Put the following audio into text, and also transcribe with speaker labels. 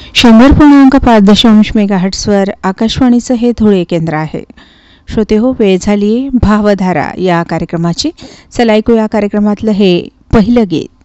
Speaker 1: 100.5 मेगाहर्ट्झवर आकाशवाणीचं हे धुळे केंद्र आहे. श्रोते हो, वेळ झाली भावधारा या कार्यक्रमाची. चला ऐकूया कार्यक्रमातलं हे पहिलं गीत.